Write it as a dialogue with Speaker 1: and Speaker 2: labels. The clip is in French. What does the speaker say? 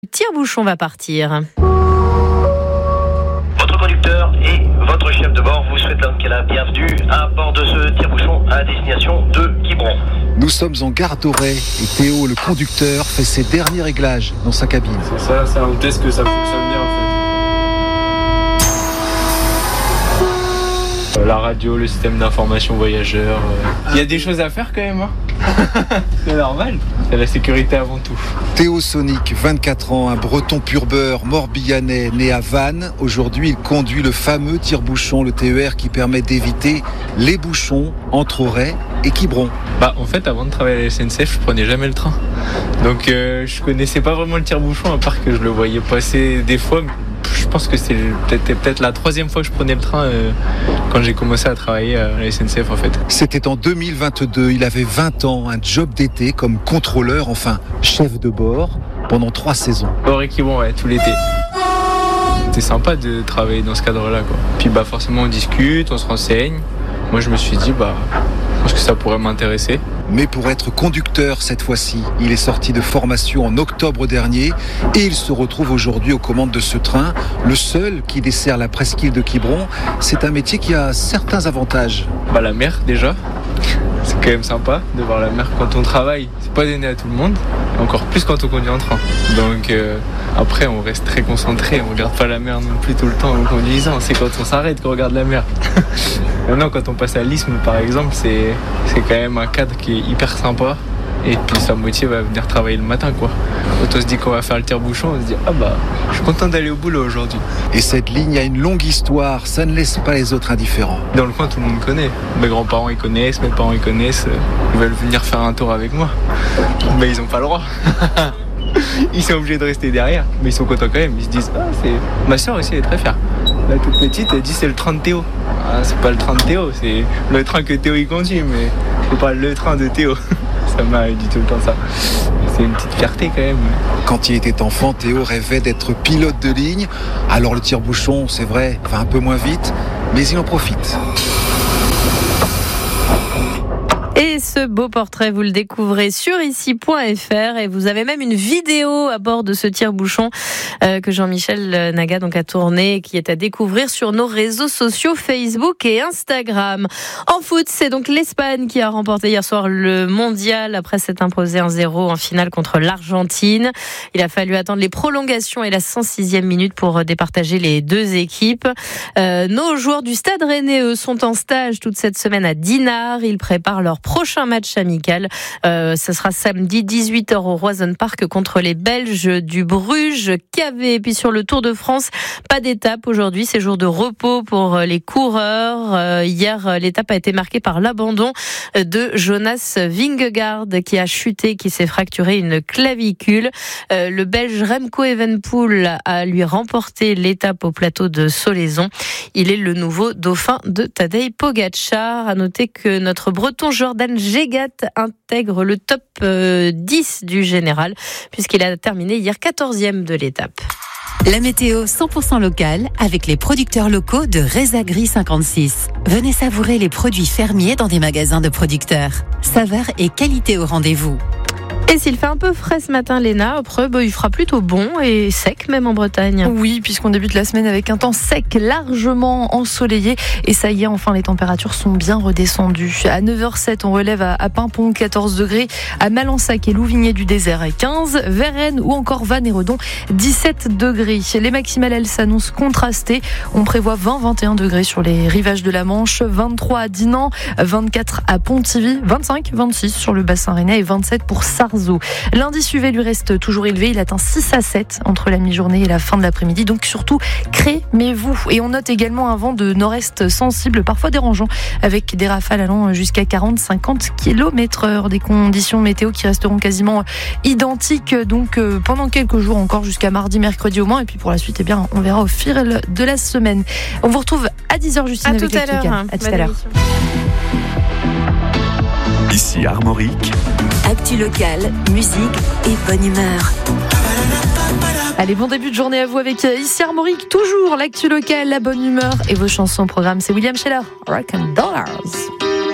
Speaker 1: Tire-bouchon va partir.
Speaker 2: Votre conducteur et votre chef de bord vous souhaitent donc la bienvenue à bord de ce tire-bouchon à destination de Quiberon.
Speaker 3: Nous sommes en gare d'Auray et Théo, le conducteur, fait ses derniers réglages dans sa cabine.
Speaker 4: C'est un test que ça fonctionne bien en fait. La radio, le système d'information voyageur. Il y a des choses à faire quand même, hein. C'est normal. C'est la sécurité avant tout.
Speaker 3: Théo Sonic, 24 ans, un breton pur beurre, morbihanais, né à Vannes. Aujourd'hui, il conduit le fameux tire-bouchon, le TER qui permet d'éviter les bouchons entre Auray et Quiberon.
Speaker 4: En fait, avant de travailler à la SNCF, je prenais jamais le train. Donc, je connaissais pas vraiment le tire-bouchon, à part que je le voyais passer des fois. Je pense que c'est peut-être la troisième fois que je prenais le train quand j'ai commencé à travailler à la SNCF en fait.
Speaker 3: C'était en 2022, il avait 20 ans, un job d'été comme contrôleur, enfin chef de bord, pendant 3 saisons.
Speaker 4: Auray Quiberon, ouais, tout l'été. C'était sympa de travailler dans ce cadre-là, quoi. Puis forcément on discute, on se renseigne. Moi je me suis dit, je pense que ça pourrait m'intéresser.
Speaker 3: Mais pour être conducteur cette fois-ci, il est sorti de formation en octobre dernier et il se retrouve aujourd'hui aux commandes de ce train, le seul qui dessert la presqu'île de Quiberon. C'est un métier qui a certains avantages.
Speaker 4: La mer déjà, c'est quand même sympa de voir la mer quand on travaille. C'est pas donné à tout le monde, encore plus quand on conduit en train. Donc après on reste très concentré, on regarde pas la mer non plus tout le temps en conduisant, c'est quand on s'arrête qu'on regarde la mer. Maintenant quand on passe à l'Isthme par exemple, c'est quand même un cadre qui est hyper sympa et puis ça motive à venir travailler le matin quoi. Quand on se dit qu'on va faire le tire-bouchon, on se dit je suis content d'aller au boulot aujourd'hui.
Speaker 3: Et cette ligne a une longue histoire, ça ne laisse pas les autres indifférents.
Speaker 4: Dans le coin tout le monde connaît, mes grands-parents ils connaissent, mes parents ils connaissent, ils veulent venir faire un tour avec moi, mais ils ont pas le droit. Ils sont obligés de rester derrière, mais ils sont contents quand même. Ils se disent c'est ma soeur aussi elle est très fière. La toute petite elle dit c'est le train de Théo. C'est pas le train de Théo, c'est le train que Théo il conduit, mais c'est pas le train de Théo. Ça m'a dit tout le temps ça. C'est une petite fierté quand même.
Speaker 3: Quand il était enfant, Théo rêvait d'être pilote de ligne. Alors le tire-bouchon, c'est vrai, va un peu moins vite, mais il en profite.
Speaker 1: Et ce beau portrait, vous le découvrez sur ici.fr et vous avez même une vidéo à bord de ce tire-bouchon que Jean-Michel Naga a tourné et qui est à découvrir sur nos réseaux sociaux Facebook et Instagram. En foot, c'est donc l'Espagne qui a remporté hier soir le mondial après s'être imposé 1-0 en finale contre l'Argentine. Il a fallu attendre les prolongations et la 106e minute pour départager les deux équipes. Nos joueurs du Stade Rennais, eux, sont en stage toute cette semaine à Dinard. Ils préparent leur prochain match amical. Ce sera samedi 18h au Roison Park contre les Belges du Bruges KV. Et puis sur le Tour de France, pas d'étape aujourd'hui, c'est jour de repos pour les coureurs. Hier, l'étape a été marquée par l'abandon de Jonas Vingegaard qui a chuté, qui s'est fracturé une clavicule. Le Belge Remco Evenepoel a lui remporté l'étape au plateau de Solaizon. Il est le nouveau dauphin de Tadej Pogačar. À noter que notre Breton Jordan Gégat intègre le top 10 du général puisqu'il a terminé hier 14e de l'étape.
Speaker 5: La météo 100% locale avec les producteurs locaux de Rezagri 56. Venez savourer les produits fermiers dans des magasins de producteurs. Saveur et qualité au rendez-vous.
Speaker 1: Et s'il fait un peu frais ce matin, Léna, après, il fera plutôt bon et sec, même en Bretagne.
Speaker 6: Oui, puisqu'on débute la semaine avec un temps sec, largement ensoleillé. Et ça y est, enfin, les températures sont bien redescendues. À 9h07, on relève à Paimpont 14 degrés, à Malensac et Louvigné du Désert 15, Varennes ou encore Vannes et Redon 17 degrés. Les maximales, elles s'annoncent contrastées. On prévoit 20-21 degrés sur les rivages de la Manche, 23 à Dinan, 24 à Pontivy, 25-26 sur le bassin rennais et 27 pour Sarzeau. L'indice UV lui reste toujours élevé, il atteint 6 à 7 entre la mi-journée et la fin de l'après-midi, donc surtout crémez-vous. Et on note également un vent de nord-est sensible, parfois dérangeant, avec des rafales allant jusqu'à 40-50 km/h. Des conditions météo qui resteront quasiment identiques donc pendant quelques jours encore, jusqu'à mardi, mercredi au moins, et puis pour la suite, on verra au fil de la semaine. On vous retrouve à 10h, Justine, avec
Speaker 1: à tout à l'heure.
Speaker 6: À tout à l'heure.
Speaker 7: Ici Armorique.
Speaker 5: Actu locale, musique et bonne humeur.
Speaker 6: Allez, bon début de journée à vous avec ici Armorique, toujours l'actu locale, la bonne humeur et vos chansons au programme. C'est William Scheller, Rock and Dollars.